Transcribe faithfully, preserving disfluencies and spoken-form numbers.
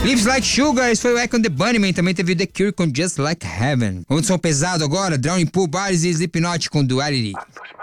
Lips Like Sugar, esse foi o Echo and the Bunnymen. Também teve o The Cure com Just Like Heaven. Um som pesado agora, Drowning Pool, Bodies e Slipknot com Duality.